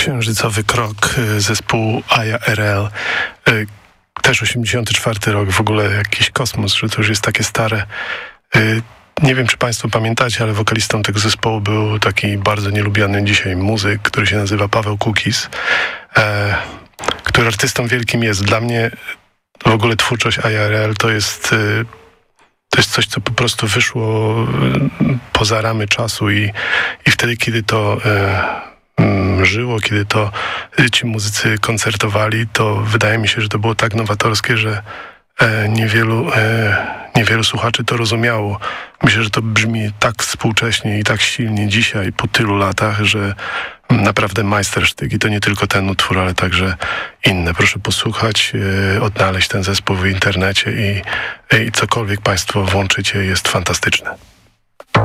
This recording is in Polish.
Księżycowy krok, zespół IRL, też 84 rok, w ogóle jakiś kosmos, że to już jest takie stare. Nie wiem, czy państwo pamiętacie, ale wokalistą tego zespołu był taki bardzo nielubiany dzisiaj muzyk, który się nazywa Paweł Kukis, który artystą wielkim jest. Dla mnie w ogóle twórczość IRL to jest coś, co po prostu wyszło poza ramy czasu i wtedy, kiedy to żyło, kiedy to ci muzycy koncertowali, to wydaje mi się, że to było tak nowatorskie, że niewielu słuchaczy to rozumiało. Myślę, że to brzmi tak współcześnie i tak silnie dzisiaj, po tylu latach, że naprawdę majstersztyk. I to nie tylko ten utwór, ale także inne. Proszę posłuchać, odnaleźć ten zespół w internecie i cokolwiek państwo włączycie, jest fantastyczne.